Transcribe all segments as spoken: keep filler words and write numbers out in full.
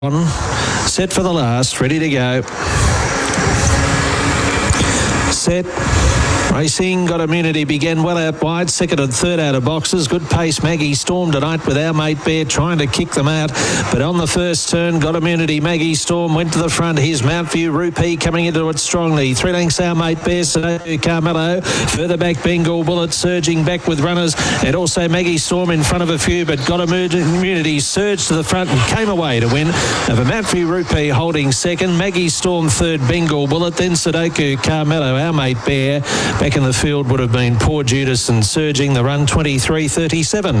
On, set for the last, ready to go. Set. Racing, got immunity, began well out wide, second and third out of boxes. Good pace, Maggie Storm tonight with Our Mate Bear trying to kick them out. But on the first turn, got immunity, Maggie Storm went to the front. Here's Mount View Rupee coming into it strongly. Three lengths Our Mate Bear, Sudoku Carmelo. Further back, Bengal Bullet surging back with runners. And also Maggie Storm in front of a few, but got immunity, surged to the front and came away to win. Over Mount View Rupee holding second. Maggie Storm third, Bengal Bullet. Then Sudoku Carmelo, Our Mate Bear. Back in the field would have been Poor Judas and surging the run twenty-three thirty-seven.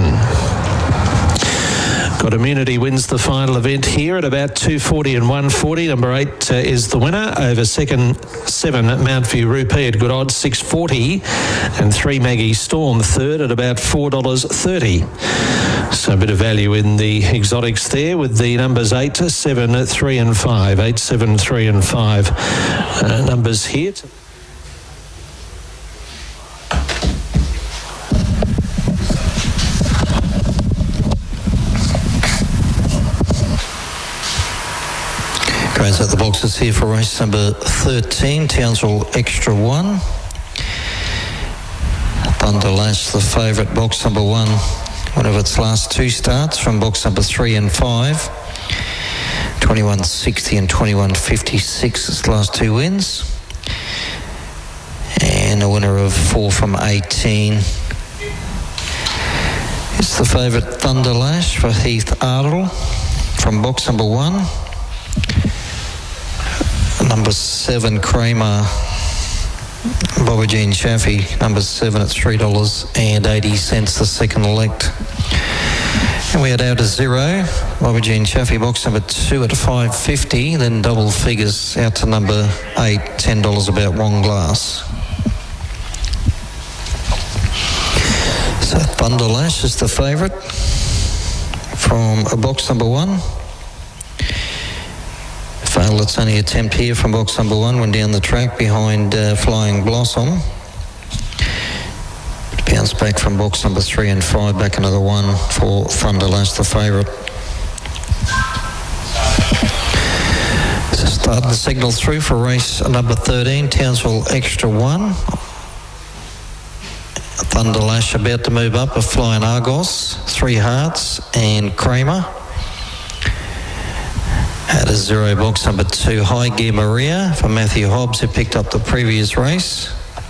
Got Immunity wins the final event here at about two forty and one forty. Number eight uh, is the winner over second seven at Mount View Rupee at good odds six forty, and three Maggie Storm third at about four dollars thirty. So a bit of value in the exotics there with the numbers eight, seven, three and five. eight, seven, three and five uh, numbers here. Crowds at the boxes here for race number thirteen, Townsville Extra One. Thunder Lash, the favourite, box number one. One of its last two starts from box number three and five. twenty-one sixty and twenty-one fifty-six, its last two wins. And a winner of four from eighteen. It's the favourite Thunder Lash for Heath Ardle from box number one. Number seven, Kramer, Bobby Jean Chaffee, number seven at three dollars eighty, the second elect. And we had out a zero, Bobby Jean Chaffee, box number two at five fifty, then double figures out to number eight, ten dollars about one glass. So Thunder Lash is the favourite from a box number one. Failed its only attempt here from box number one, went down the track behind uh, Flying Blossom. Bounced back from box number three and five, back another one for Thunder Lash, the favourite. So starting the signal through for race number thirteen, Townsville Extra One. Thunder Lash about to move up, a Flying Argos, Three Hearts and Kramer. At a zero, box number two, High Gear Maria for Matthew Hobbs, who picked up the previous race.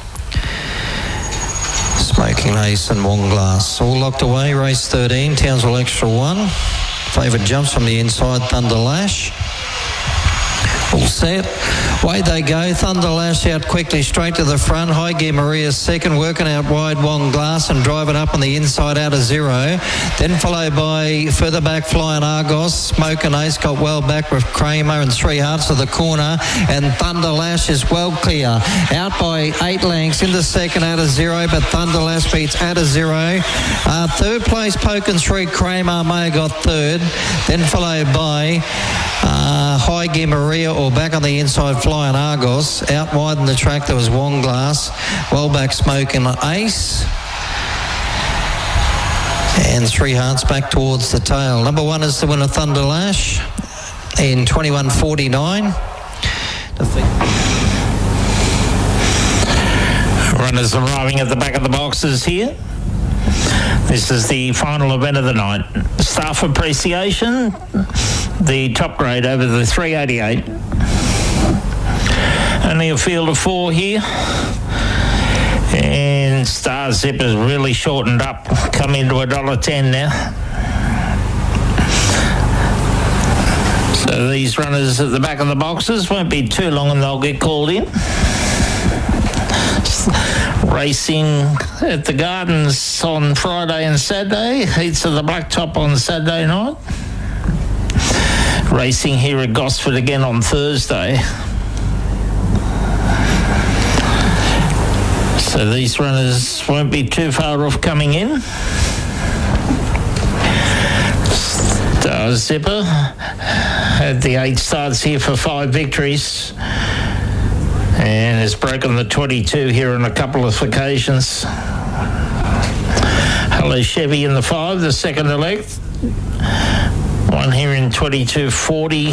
Smoking Ace and One Glass. All locked away, race thirteen, Townsville Extra One. Favourite jumps from the inside, Thunder Lash. All set. Away they go. Thunder Lash out quickly, straight to the front. High Gear Maria second, working out wide One Glass and driving up on the inside out of zero. Then followed by further back Flying Argos. Smoke and Ace got well back with Kramer and Three Hearts to the corner. And Thunder Lash is well clear. Out by eight lengths in the second out of zero, but Thunder Lash beats out of zero. Uh, third place, Pokin Street Kramer may have got third. Then followed by uh, High Gear Maria, or back on the inside Flying Argos. Out wide in the track there was One Glass, well back Smoking Ace, and Three Hearts back towards the tail. Number one is the winner, Thunder Lash, in twenty-one forty-nine. Runners arriving at the back of the boxes here. This is the final event of the night. Staff appreciation, the top grade over the three eighty-eight. Only a field of four here. And Star Zip has really shortened up, come into a dollar ten now. So these runners at the back of the boxes won't be too long and they'll get called in. Racing at the Gardens on Friday and Saturday. Heats of the Blacktop on Saturday night. Racing here at Gosford again on Thursday. So these runners won't be too far off coming in. Star Zipper had the eight starts here for five victories, and has broken the twenty-two here on a couple of occasions. Hello Chevy in the five, the second elect. One here in twenty-two forty.